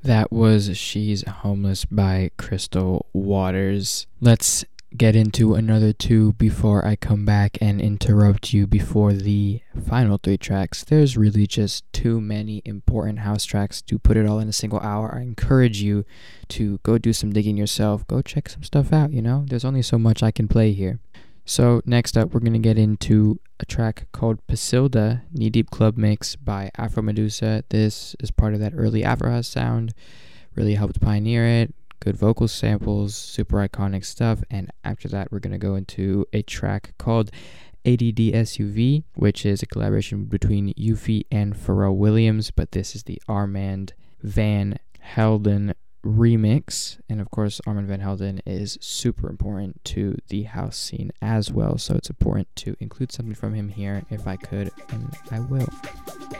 That was She's Homeless by Crystal Waters. Let's get into another two before I come back and interrupt you before the final three tracks. There's really just too many important house tracks to put it all in a single hour. I encourage you to go do some digging yourself. Go check some stuff out, There's only so much I can play here. So next up, we're going to get into a track called Pasilda, Knee Deep Club Mix by Afro Medusa. This is part of that early Afro House sound, really helped pioneer it. Good vocal samples, super iconic stuff. And after that, we're going to go into a track called ADD SUV, which is a collaboration between Yuffie and Pharrell Williams, but this is the Armand Van Helden remix. And of course, Armand Van Helden is super important to the house scene as well, so it's important to include something from him here if I could, and I will.